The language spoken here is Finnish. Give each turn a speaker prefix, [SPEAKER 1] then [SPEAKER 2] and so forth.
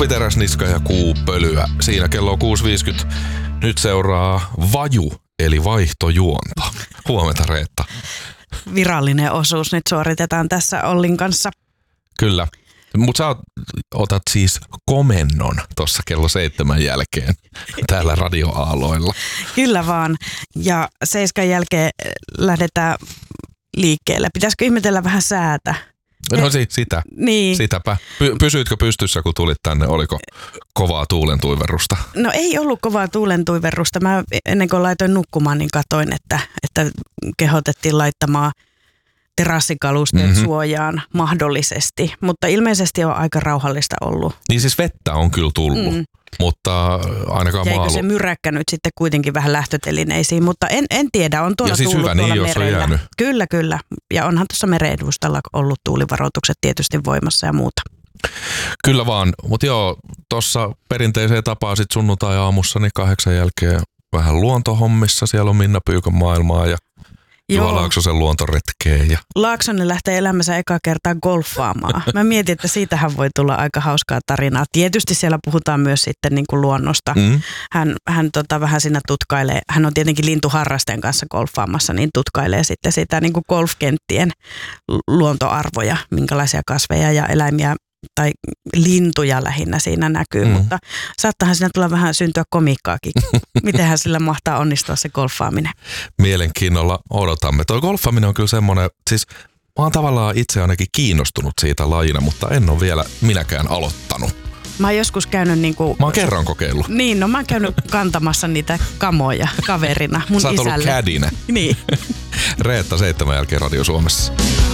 [SPEAKER 1] Luviteräsniska ja kuupölyä. Siinä kello on 6.50. Nyt seuraa vaju, eli vaihtojuonto. Huomenta, Reetta.
[SPEAKER 2] Virallinen osuus nyt suoritetaan tässä Ollin kanssa.
[SPEAKER 1] Kyllä. Mutta sä otat siis komennon tuossa kello 7 jälkeen täällä radioaaloilla.
[SPEAKER 2] Kyllä vaan. Ja 7 jälkeen lähdetään liikkeelle. Pitäisikö ihmetellä vähän säätä?
[SPEAKER 1] No sitä.
[SPEAKER 2] Niin.
[SPEAKER 1] Sitäpä. Pysyitkö pystyssä, kun tulit tänne? Oliko kovaa tuulentuiverrusta?
[SPEAKER 2] No ei ollut kovaa tuulentuiverrusta. Mä ennen kuin laitoin nukkumaan, niin katsoin, että kehotettiin laittamaan terassikalusteet suojaan mahdollisesti. Mutta ilmeisesti on aika rauhallista ollut.
[SPEAKER 1] Niin siis vettä on kyllä tullut, mutta ainakaan
[SPEAKER 2] jäikö se myräkkä nyt sitten kuitenkin vähän lähtötelineisiin, mutta en tiedä, on tuolla
[SPEAKER 1] ja siis
[SPEAKER 2] tullut
[SPEAKER 1] hyvä
[SPEAKER 2] tuolla
[SPEAKER 1] niin,
[SPEAKER 2] merellä.
[SPEAKER 1] Jos on jäänyt.
[SPEAKER 2] Kyllä. Ja onhan tuossa meren edustalla ollut tuulivaroitukset tietysti voimassa ja muuta.
[SPEAKER 1] Kyllä vaan, mutta joo, tuossa perinteiseen tapaan sit sunnuntai-aamussa niin 8 jälkeen vähän luontohommissa. Siellä on Minna Pyykön maailmaa ja Juha Laaksosen luontoretkeen. Ja
[SPEAKER 2] Laaksonen lähtee elämänsä ekaa kertaa golfaamaan. Mä mietin, että siitähän voi tulla aika hauskaa tarinaa. Tietysti siellä puhutaan myös sitten niin kuin luonnosta. Hän vähän siinä tutkailee, hän on tietenkin lintuharrasteen kanssa golfaamassa, niin tutkailee sitten sitä niin kuin golfkenttien luontoarvoja, minkälaisia kasveja ja eläimiä tai lintuja lähinnä siinä näkyy, mutta saattahan siinä tulla vähän syntyä komiikkaakin. Mitenhän sillä mahtaa onnistua se golfaaminen?
[SPEAKER 1] Mielenkiinnolla odotamme. Toi golfaaminen on kyllä semmoinen, siis mä oon tavallaan itse ainakin kiinnostunut siitä lajina, mutta en ole vielä minäkään aloittanut.
[SPEAKER 2] Mä oon joskus käynyt
[SPEAKER 1] Mä oon kerran kokeillut.
[SPEAKER 2] Niin, no mä oon käynyt kantamassa niitä kamoja kaverina mun isälle.
[SPEAKER 1] Sä oot ollut cadinä.
[SPEAKER 2] Niin.
[SPEAKER 1] Reetta 7 jälkeen Radio Suomessa.